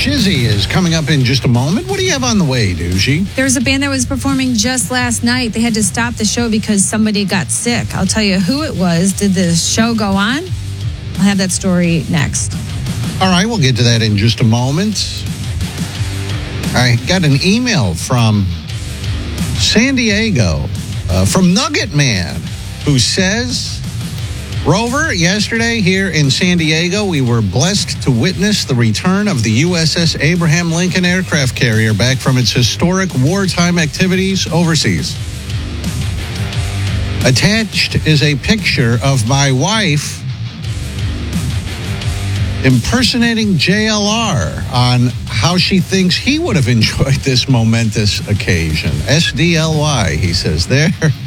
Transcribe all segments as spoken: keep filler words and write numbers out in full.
Shizzy is coming up in just a moment. What do you have on the way, Doogie? There was a band that was performing just last night. They had to stop the show because somebody got sick. I'll tell you who it was. Did the show go on? I'll have that story next. All right, we'll get to that in just a moment. I got an email from San Diego, uh, from Nugget Man, who says, Rover, yesterday here in San Diego, we were blessed to witness the return of the U S S Abraham Lincoln aircraft carrier back from its historic wartime activities overseas. Attached is a picture of my wife impersonating J L R on how she thinks he would have enjoyed this momentous occasion. S D L Y, he says there.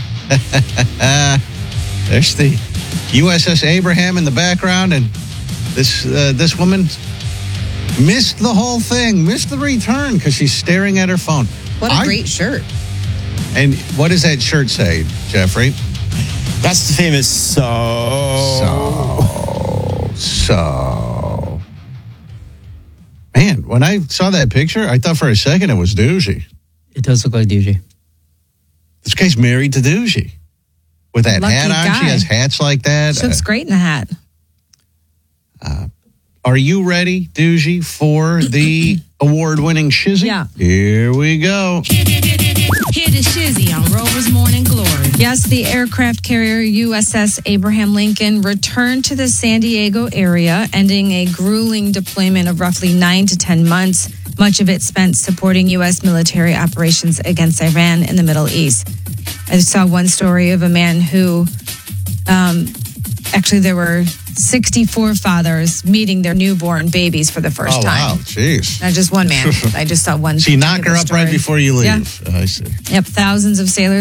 There's the U S S Abraham in the background, and this uh, this woman missed the whole thing, missed the return because she's staring at her phone. What a I, great shirt. And what does that shirt say, Jeffrey? That's the famous so. So, so. Man, when I saw that picture, I thought for a second it was Doogie. It does look like Doogie. This guy's married to Doogie. With that Lucky hat on, guy. she has hats like that. She looks Uh, great in the hat. uh, are you ready, Doogie, for the award-winning Shizzy? Yeah. Here we go. Hear the Shizzy on Rover's Morning Glory. Yes, the aircraft carrier U S S Abraham Lincoln returned to the San Diego area, ending a grueling deployment of roughly nine to ten months, much of it spent supporting U S military operations against Iran in the Middle East. I saw one story of a man who, um, actually there were sixty-four fathers meeting their newborn babies for the first Oh, time. wow. Jeez. Not just one man. I just saw one. So you knock her up story. right before you leave. Yeah. I see. Yep, thousands of sailors